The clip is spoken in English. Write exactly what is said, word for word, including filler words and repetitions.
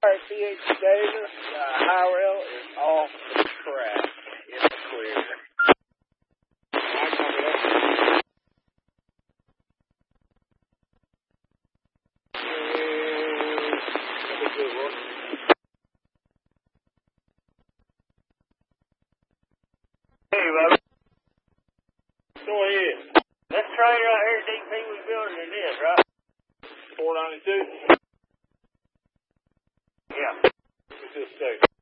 Alright, P H Davis, uh, high rail is off the track. It's clear. I copy that. Hey, Bubba. Go ahead. This train right here, D P was building it is, right? four ninety-two? Yeah. What's this say?